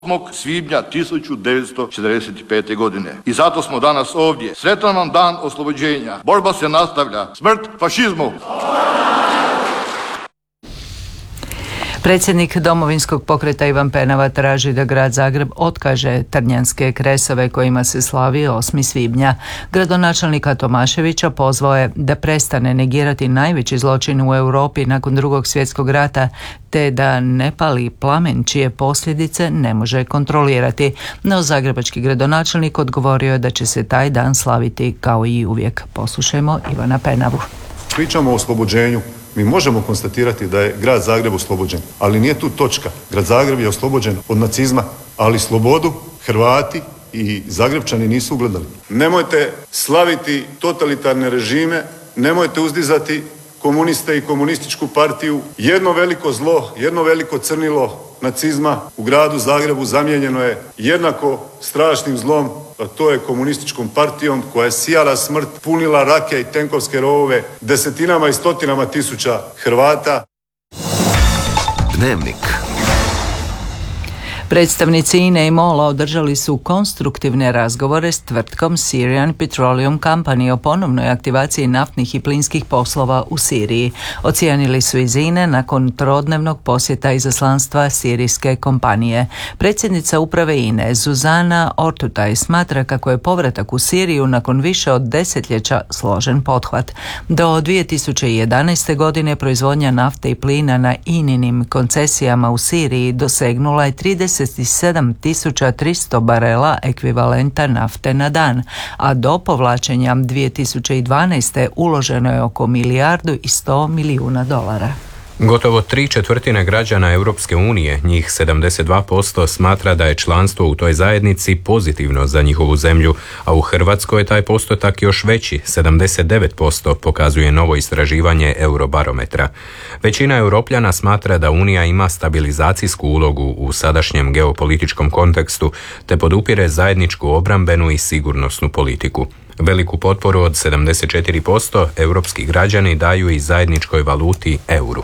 svibnja 1945. godine. I zato smo danas ovdje. Sretan vam dan oslobođenja. Borba se nastavlja. Smrt fašizmu! Predsjednik Domovinskog pokreta Ivan Penava traži da grad Zagreb otkaže trnjanske kresove kojima se slavi 8. svibnja. Gradonačelnika Tomaševića pozvao je da prestane negirati najveći zločin u Europi nakon Drugog svjetskog rata, te da ne pali plamen čije posljedice ne može kontrolirati. No zagrebački gradonačelnik odgovorio je da će se taj dan slaviti kao i uvijek. Poslušajmo Ivana Penavu. Pričamo o oslobođenju. Mi možemo konstatirati da je grad Zagreb oslobođen, ali nije tu točka. Grad Zagreb je oslobođen od nacizma, ali slobodu Hrvati i Zagrebčani nisu ugledali. Nemojte slaviti totalitarne režime, nemojte uzdizati komuniste i komunističku partiju. Jedno veliko zlo, jedno veliko crnilo nacizma u gradu Zagrebu zamijenjeno je jednako strašnim zlom, a to je komunističkom partijom koja je sijala smrt, punila rake i tenkovske rovove desetinama i stotinama tisuća Hrvata. Dnevnik. Predstavnici INA-e i MOL-a održali su konstruktivne razgovore s tvrtkom Syrian Petroleum Company o ponovnoj aktivaciji naftnih i plinskih poslova u Siriji. Ocijenili su iz INA-e nakon trodnevnog posjeta izaslanstva sirijske kompanije. Predsjednica uprave INA-e Zuzana Ortutaj smatra kako je povratak u Siriju nakon više od desetljeća složen pothvat. Do 2011. godine proizvodnja nafte i plina na INA-inim koncesijama u Siriji dosegnula je 37.300 barela ekvivalenta nafte na dan, a do povlačenja 2012. uloženo je oko $1,1 milijardi. Gotovo 3/4 građana Europske unije, njih 72%, smatra da je članstvo u toj zajednici pozitivno za njihovu zemlju, a u Hrvatskoj je taj postotak još veći, 79%, pokazuje novo istraživanje Eurobarometra. Većina Europljana smatra da Unija ima stabilizacijsku ulogu u sadašnjem geopolitičkom kontekstu, te podupire zajedničku obrambenu i sigurnosnu politiku. Veliku potporu od 74% europski građani daju i zajedničkoj valuti euru.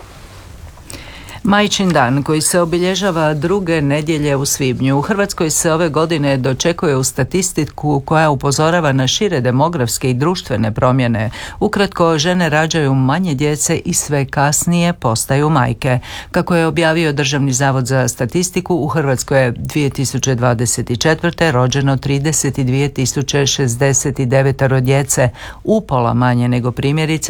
Majčin dan, koji se obilježava druge nedjelje u svibnju, u Hrvatskoj se ove godine dočekuje u statistiku koja upozorava na šire demografske i društvene promjene. Ukratko, žene rađaju manje djece i sve kasnije postaju majke. Kako je objavio Državni zavod za statistiku, u Hrvatskoj je 2024. rođeno 32.069 djece, upola manje nego primjerice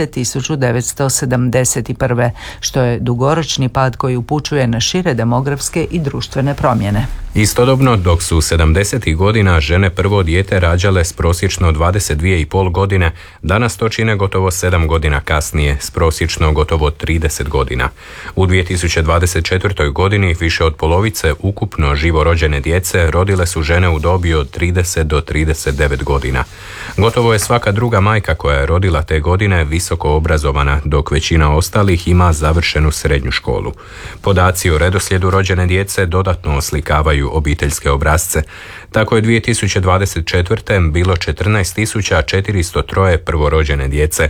1971. što je dugoročni pad koji upućuje na šire demografske i društvene promjene. Istodobno, dok su 70. godina žene prvo dijete rađale s prosječno 22,5 godine, danas to čine gotovo 7 godina kasnije, s prosječno gotovo 30 godina. U 2024. godini više od polovice ukupno živorođene djece rodile su žene u dobi od 30 do 39 godina. Gotovo je svaka druga majka koja je rodila te godine visoko obrazovana, dok većina ostalih ima završenu srednju školu. Podaci o redoslijedu rođene djece dodatno oslikavaju obiteljske obrasce. Tako je 2024. bilo 14.403 prvorođene djece,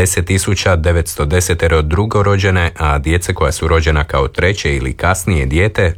10.910 drugorođene, a djece koja su rođena kao treće ili kasnije dijete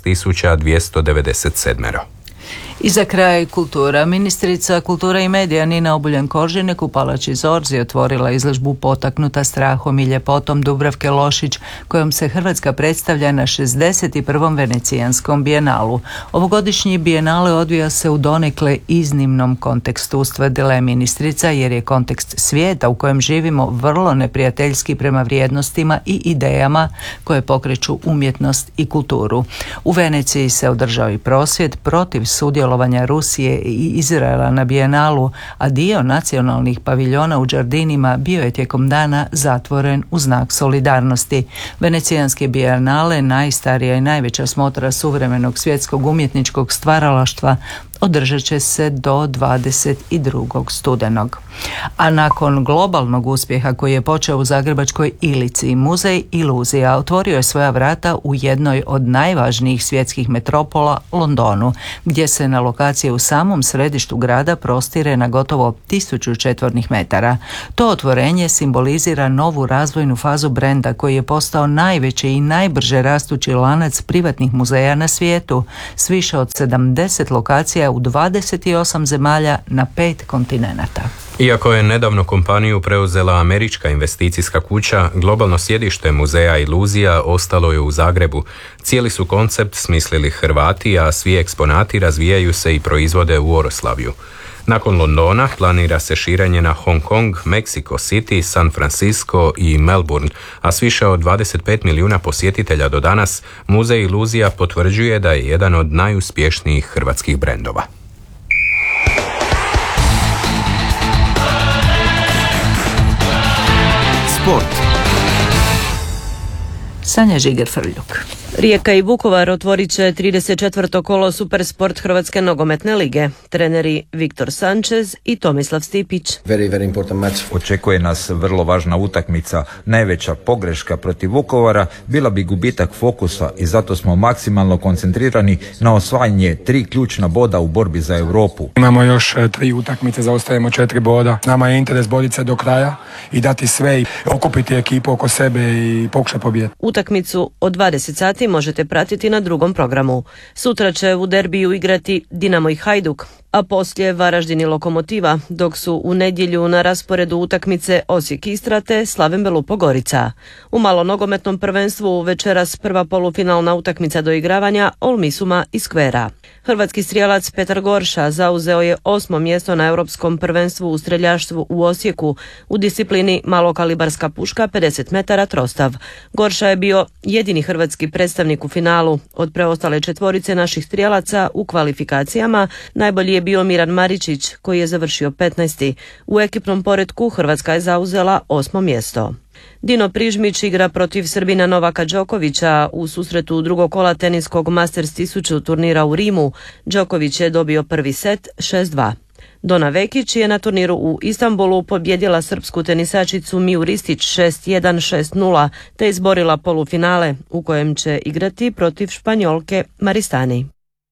6.297. I za kraj kultura. Ministrica kulture i medija Nina Obuljen-Koržinek u Palači Zorzi otvorila izložbu potaknuta strahom i ljepotom Dubravke Lošić, kojom se Hrvatska predstavlja na 61. Venecijanskom bijenalu. Ovogodišnji bijenale odvija se u donekle iznimnom kontekstu, ustvrdila je ministrica, jer je kontekst svijeta u kojem živimo vrlo neprijateljski prema vrijednostima i idejama koje pokreću umjetnost i kulturu. U Veneciji se održao i prosvjed protiv sudjelovanja Rusije i Izraela na bijenalu, a dio nacionalnih paviljona u Đardinima bio je tijekom dana zatvoren u znak solidarnosti. Venecijanske bijenale, najstarija i najveća smotra suvremenog svjetskog umjetničkog stvaralaštva, održat će se do 22. studenog. A nakon globalnog uspjeha koji je počeo u zagrebačkoj Ilici, Muzej iluzija otvorio je svoja vrata u jednoj od najvažnijih svjetskih metropola, Londonu, gdje se otvorena lokacija u samom središtu grada prostire na gotovo 1000 četvornih metara. To otvorenje simbolizira novu razvojnu fazu brenda koji je postao najveći i najbrže rastući lanac privatnih muzeja na svijetu s više od 70 lokacija u 28 zemalja na 5 kontinenata. Iako je nedavno kompaniju preuzela američka investicijska kuća, globalno sjedište muzeja Iluzija ostalo je u Zagrebu. Cijeli su koncept smislili Hrvati, a svi eksponati razvijaju se i proizvode u Oroslavju. Nakon Londona planira se širenje na Hong Kong, Mexico City, San Francisco i Melbourne, a s više od 25 milijuna posjetitelja do danas, Muzej Iluzija potvrđuje da je jedan od najuspješnijih hrvatskih brendova. Sport. Sanja Žiger-Frljuk. Rijeka i Vukovar otvorit će 34. kolo Supersport Hrvatske nogometne lige. Treneri Viktor Sanchez i Tomislav Stipić. Very important match. Očekuje nas vrlo važna utakmica. Najveća pogreška protiv Vukovara bila bi gubitak fokusa i zato smo maksimalno koncentrirani na osvajanje 3 ključna boda u borbi za Europu. Imamo još 3 utakmice, zaostajemo 4 boda. Nama je interes boriti se do kraja i dati sve i okupiti ekipu oko sebe i pokušati pobijediti. Utakmicu od 20 sati možete pratiti na drugom programu. Sutra će u derbiju igrati Dinamo i Hajduk, a poslije Varaždin i Lokomotiva, dok su u nedjelju na rasporedu utakmice Osijek Istra te Slaven Belupo Gorica. U malonogometnom prvenstvu večeras prva polufinalna utakmica doigravanja Olmisuma i Skvera. Hrvatski strijelac Petar Gorša zauzeo je 8. mjesto na europskom prvenstvu u streljaštvu u Osijeku u disciplini malokalibarska puška 50 metara trostav. Gorša je bio jedini hrvatski predstavnik u finalu. Od preostale 4 naših strijelaca u kvalifikacijama najbolji je bio Miran Maričić koji je završio 15. U ekipnom poretku Hrvatska je zauzela 8. mjesto. Dino Prižmić igra protiv Srbina Novaka Đokovića u susretu drugog kola teniskog Masters 1000 turnira u Rimu. Đoković je dobio prvi set 6-2. Dona Vekić je na turniru u Istanbulu pobjedila srpsku tenisačicu Miju Ristić 6-1, 6-0 te izborila polufinale u kojem će igrati protiv Španjolke Maristani.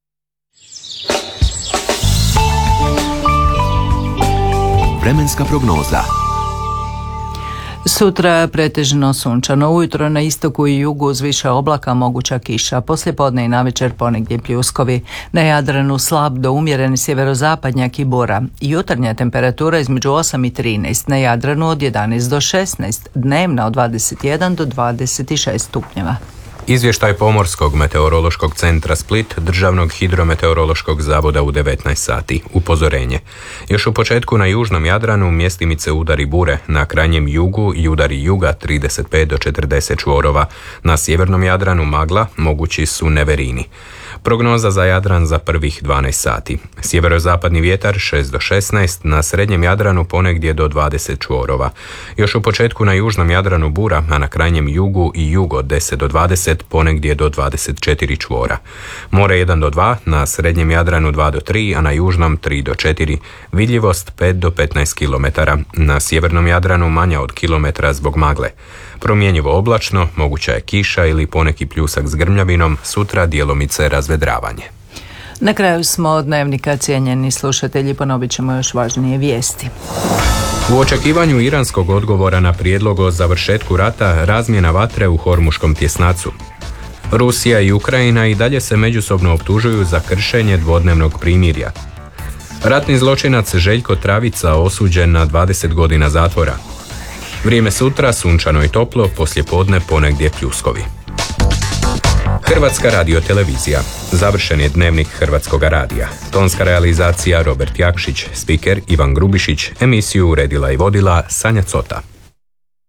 Vremenska prognoza. Sutra pretežno sunčano, ujutro na istoku i jugu uz više oblaka moguća kiša, poslijepodne i navečer ponegdje pljuskovi. Na Jadranu slab do umjeren sjeverozapadnjak i bura. Jutarnja temperatura između 8 i 13, na Jadranu od 11 do 16, dnevna od 21 do 26 stupnjeva. Izvještaj Pomorskog meteorološkog centra Split, Državnog hidrometeorološkog zavoda u 19 sati. Upozorenje. Još u početku na južnom Jadranu mjestimice udari bure, na krajnjem jugu i udari juga 35 do 40 čvorova. Na sjevernom Jadranu magla, mogući su neverini. Prognoza za Jadran za prvih 12 sati. Sjeverozapadni vjetar 6 do 16, na srednjem Jadranu ponegdje do 20 čvorova. Još u početku na južnom Jadranu bura, a na krajnjem jugu i jugo 10 do 20, ponegdje do 24 čvora. More 1 do 2, na srednjem Jadranu 2 do 3, a na južnom 3 do 4. Vidljivost 5 do 15 km. Na sjevernom Jadranu manja od kilometra zbog magle. Promjenjivo oblačno, moguća je kiša ili poneki pljusak s grmljavinom, sutra djelomice razvedravanje. Na kraju smo od dnevnika, cijenjeni slušatelji, ponovit ćemo još važnije vijesti. U očekivanju iranskog odgovora na prijedlog o završetku rata, razmjena vatre u Hormuškom tjesnacu. Rusija i Ukrajina i dalje se međusobno optužuju za kršenje dvodnevnog primirja. Ratni zločinac Željko Travica osuđen na 20 godina zatvora. Vrijeme sutra sunčano i toplo, poslijepodne ponegdje pljuskovi. Hrvatska radiotelevizija. Završen je dnevnik Hrvatskoga radija. Tonska realizacija Robert Jakšić, spiker Ivan Grubišić, emisiju uredila i vodila Sanja Cota.